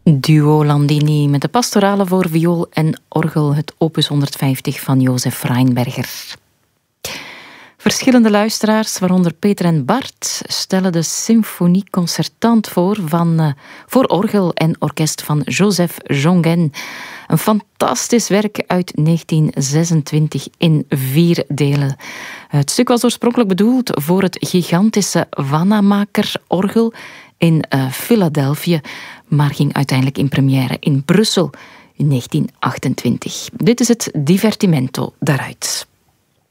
Duo Landini met de pastorale voor viool en orgel, het opus 150 van Jozef Rheinberger. Verschillende luisteraars, waaronder Peter en Bart, stellen de Symphonie Concertante voor orgel en orkest van Joseph Jongen. Een fantastisch werk uit 1926 in 4 delen. Het stuk was oorspronkelijk bedoeld voor het gigantische Wanamaker-orgel in Philadelphia, maar ging uiteindelijk in première in Brussel in 1928. Dit is het divertimento daaruit.